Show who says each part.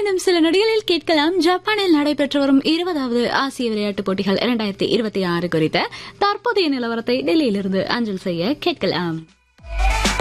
Speaker 1: இன்னும் சில நொடிகளில் கேட்கலாம் ஜப்பானில் நடைபெற்று வரும் 20வது ஆசிய விளையாட்டுப் போட்டிகள் 2026 குறித்த தற்போதைய நிலவரத்தை டெல்லியிலிருந்து அஞ்சல் செய்ய கேட்கலாம்.